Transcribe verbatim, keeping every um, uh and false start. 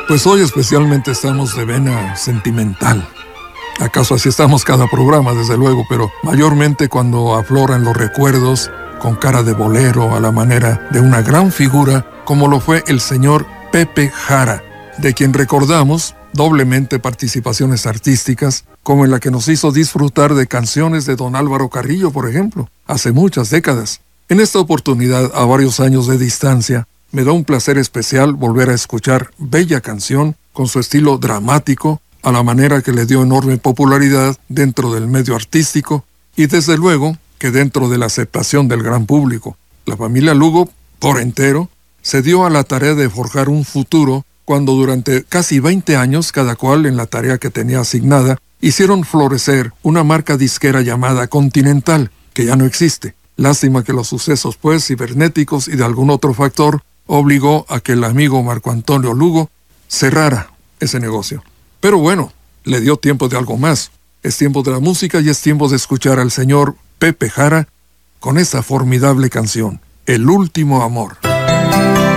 Pues hoy especialmente estamos de vena sentimental. ¿Acaso así estamos cada programa, desde luego? Pero mayormente cuando afloran los recuerdos con cara de bolero a la manera de una gran figura como lo fue el señor Pepe Jara, de quien recordamos doblemente participaciones artísticas como en la que nos hizo disfrutar de canciones de don Álvaro Carrillo, por ejemplo, hace muchas décadas. En esta oportunidad, a varios años de distancia, me da un placer especial volver a escuchar bella canción con su estilo dramático, a la manera que le dio enorme popularidad dentro del medio artístico y desde luego que dentro de la aceptación del gran público. La familia Lugo, por entero, se dio a la tarea de forjar un futuro cuando durante casi veinte años, cada cual en la tarea que tenía asignada, hicieron florecer una marca disquera llamada Continental, que ya no existe. Lástima que los sucesos pues cibernéticos y de algún otro factor obligó a que el amigo Marco Antonio Lugo cerrara ese negocio. Pero bueno, le dio tiempo de algo más. Es tiempo de la música y es tiempo de escuchar al señor Pepe Jara con esa formidable canción, El Último Amor.